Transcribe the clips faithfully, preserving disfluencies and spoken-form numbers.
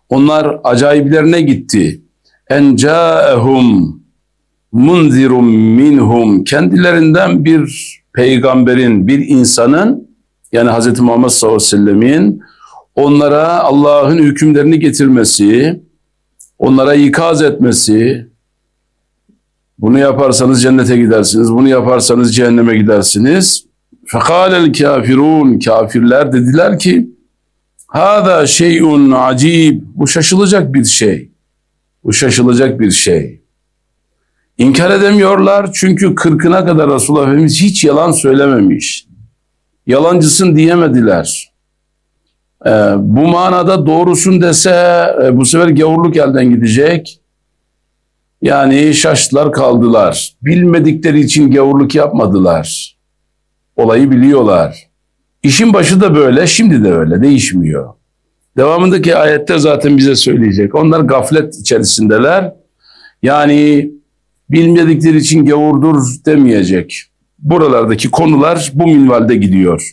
Onlar acayiplerine gitti. En câehum munzirun minhum. Kendilerinden bir peygamberin, bir insanın, yani Hz. Muhammed sallallahu aleyhi ve sellemin onlara Allah'ın hükümlerini getirmesi, onlara ikaz etmesi, bunu yaparsanız cennete gidersiniz, bunu yaparsanız cehenneme gidersiniz. Fekâlel kâfirûn, kafirler dediler ki, hâzâ şey'un acib, bu şaşılacak bir şey, bu şaşılacak bir şey. İnkar edemiyorlar çünkü kırkına kadar Resulullah Efendimiz hiç yalan söylememiş. Yalancısın diyemediler. Ee, bu manada doğrusun dese e, bu sefer gavurluk elden gidecek. Yani şaştılar kaldılar. Bilmedikleri için gavurluk yapmadılar. Olayı biliyorlar. İşin başı da böyle, şimdi de öyle, değişmiyor. Devamındaki ayette zaten bize söyleyecek. Onlar gaflet içerisindeler. Yani bilmedikleri için gavurdur demeyecek. Buralardaki konular bu minvalde gidiyor.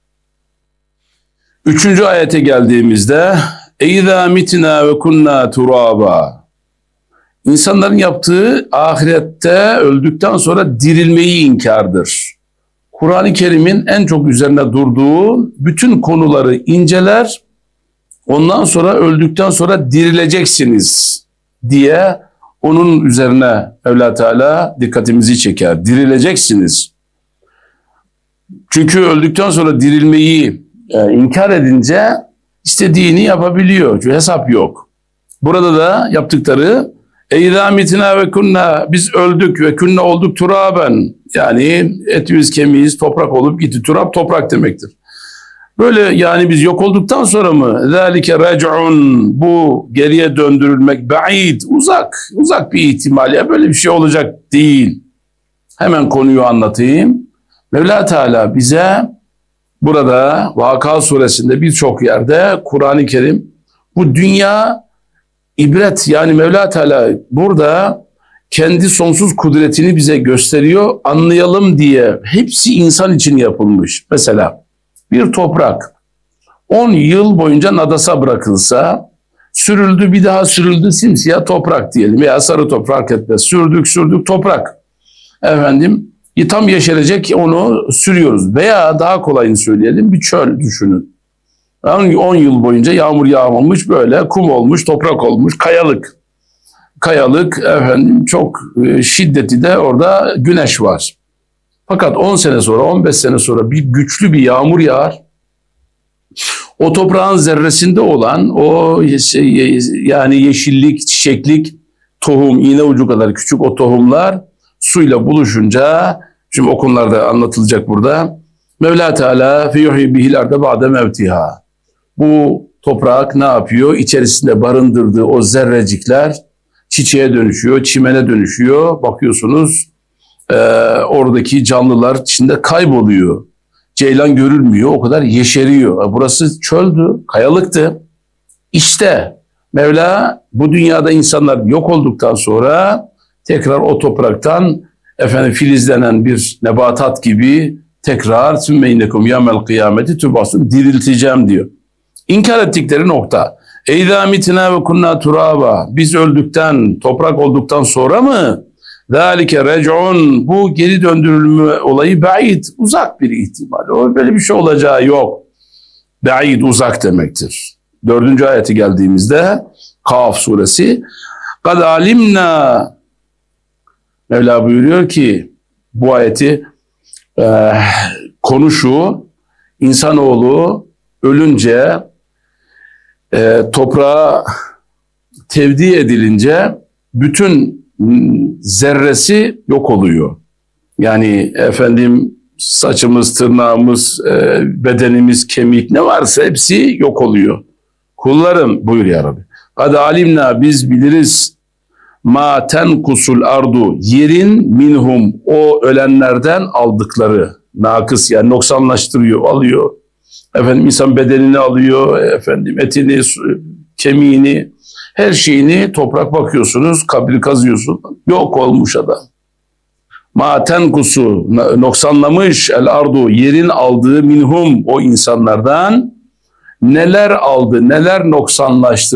Üçüncü ayete geldiğimizde اَيْذَا مِتْنَا وَكُنَّا تُرَابًا. İnsanların yaptığı ahirette öldükten sonra dirilmeyi inkardır. Kur'an-ı Kerim'in en çok üzerine durduğu bütün konuları inceler, ondan sonra öldükten sonra dirileceksiniz diye onun üzerine Mevla Teala dikkatimizi çeker. Dirileceksiniz. Çünkü öldükten sonra dirilmeyi e, inkar edince istediğini yapabiliyor. Çünkü hesap yok. Burada da yaptıkları اَيْذَا مِتْنَا وَكُنَّا, biz öldük ve künne olduk turaben, yani etimiz kemiğiz toprak olup gitti. Turab toprak demektir. Böyle yani biz yok olduktan sonra mı? ذَٰلِكَ رَجْعٌ, bu geriye döndürülmek, ba'id, uzak, uzak bir ihtimal. Ya böyle bir şey olacak değil. Hemen konuyu anlatayım. Mevla Teala bize burada Vakıa suresinde birçok yerde Kur'an-ı Kerim bu dünya ibret, yani Mevla Teala burada kendi sonsuz kudretini bize gösteriyor, anlayalım diye. Hepsi insan için yapılmış. Mesela bir toprak on yıl boyunca nadasa bırakılsa, sürüldü, bir daha sürüldü, simsiyah toprak diyelim veya sarı toprak etmez. Sürdük sürdük toprak. Efendim tam yeşerecek, onu sürüyoruz. Veya daha kolayını söyleyelim, bir çöl düşünün. on yıl boyunca yağmur yağmamış, böyle kum olmuş, toprak olmuş, kayalık. Kayalık, efendim çok şiddeti de orada güneş var. Fakat on sene sonra, on beş sene sonra bir güçlü bir yağmur yağar. O toprağın zerresinde olan o yani yeşillik, çiçeklik, tohum, iğne ucu kadar küçük o tohumlar suyla buluşunca, şimdi o konularda anlatılacak burada. Mevla Teala feyuhyi bihil arde ba'de mevtiha. Bu toprak ne yapıyor? İçerisinde barındırdığı o zerrecikler çiçeğe dönüşüyor, çimene dönüşüyor. Bakıyorsunuz e, oradaki canlılar içinde kayboluyor. Ceylan görülmüyor, o kadar yeşeriyor. Burası çöldü, kayalıktı. İşte Mevla bu dünyada insanlar yok olduktan sonra tekrar o topraktan efendim filizlenen bir nebatat gibi tekrar sümmeynekum yamel kıyameti tübasun, dirilteceğim diyor. İnkar ettikleri nokta. Eydâ mitnâ ve kunnâ turâba, biz öldükten, toprak olduktan sonra mı? Zâlike rec'un, bu geri döndürülme olayı ba'id, uzak bir ihtimal. O böyle bir şey olacağı yok. Ba'id, uzak demektir. Dördüncü ayeti geldiğimizde Kaf suresi. Kad alimna, Mevla buyuruyor ki bu ayeti e, konu şu: insanoğlu ölünce e, toprağa tevdi edilince bütün zerresi yok oluyor. Yani efendim saçımız, tırnağımız, e, bedenimiz, kemik ne varsa hepsi yok oluyor. Kullarım buyur ya Rabbi. Kad alimna, biz biliriz. Ma tenkusul ardu, yerin minhum, o ölenlerden aldıkları, nakıs yani noksanlaştırıyor, alıyor. Efendim insan bedenini alıyor, efendim etini, kemiğini, her şeyini. Toprak bakıyorsunuz, kabri kazıyorsun, yok olmuş adam. Ma tenkusu, noksanlamış el ardu, yerin aldığı minhum, o insanlardan neler aldı, neler noksanlaştırdı.